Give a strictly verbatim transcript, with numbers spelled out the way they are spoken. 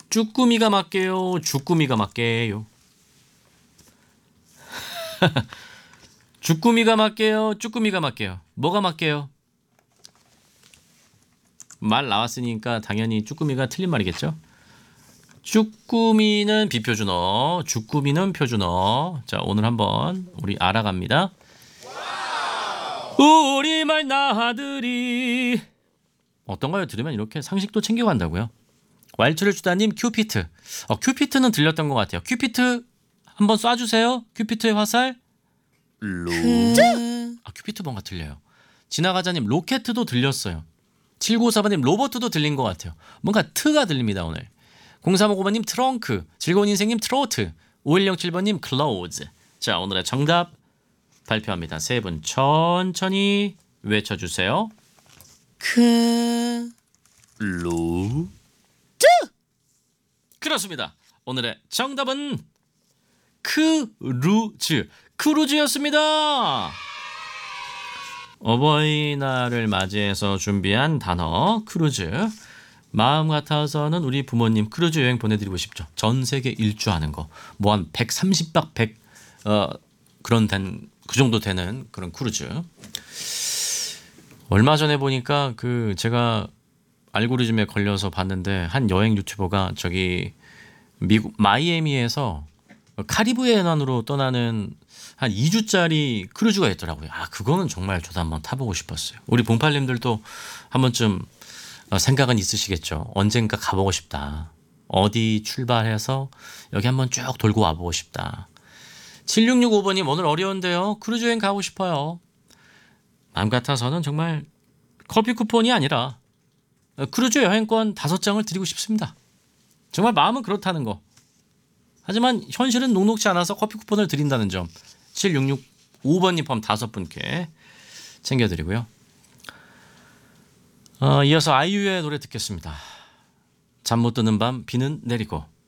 쭈꾸미가 맞게요. 주꾸미가 맞게요. 주꾸미가 맞게요. 쭈꾸미가 맞게요. 뭐가 맞게요? 말 나왔으니까 당연히 쭈꾸미가 틀린 말이겠죠. 쭈꾸미는 비표준어, 주꾸미는 표준어. 자, 오늘 한번 우리 알아갑니다. 우리말 나들이 어떤가요? 들으면 이렇게 상식도 챙겨간다고요. 왈츠를 주다님 큐피트. 어, 큐피트는 들렸던 것 같아요. 큐피트 한번 쏴주세요. 큐피트의 화살. 로. 아, 큐피트 뭔가 들려요. 지나가자님 로켓도 들렸어요. 칠구오사번님 로버트도 들린 것 같아요. 뭔가 트가 들립니다 오늘. 공삼오구번님 트렁크. 즐거운 인생님 트로트. 오일영칠번님 클로즈. 자, 오늘의 정답 발표합니다. 세 분 천천히 외쳐주세요. 크, 로. 그렇습니다. 오늘의 정답은 크루즈. 크루즈였습니다. 어버이날을 맞이해서 준비한 단어 크루즈. 마음 같아서는 우리 부모님 크루즈 여행 보내드리고 싶죠. 전 세계 일주하는 거. 뭐 한 백삼십 박 백 어, 그런 된, 그 정도 되는 그런 크루즈. 얼마 전에 보니까 그 제가 알고리즘에 걸려서 봤는데 한 여행 유튜버가 저기 미국 마이애미에서 카리브해 연안으로 떠나는 한 이 주짜리 크루즈가 있더라고요. 아, 그거는 정말 저도 한번 타보고 싶었어요. 우리 봉팔님들도 한 번쯤 생각은 있으시겠죠. 언젠가 가보고 싶다. 어디 출발해서 여기 한번 쭉 돌고 와보고 싶다. 칠육육오번님 오늘 어려운데요. 크루즈 여행 가고 싶어요. 마음 같아서는 정말 커피 쿠폰이 아니라 크루즈 여행권 다섯 장을 드리고 싶습니다. 정말 마음은 그렇다는 거. 하지만 현실은 녹록지 않아서 커피 쿠폰을 드린다는 점. 칠육육오번님 포함 다섯 분께 챙겨드리고요. 어, 이어서 아이유의 노래 듣겠습니다. 잠 못 드는 밤 비는 내리고.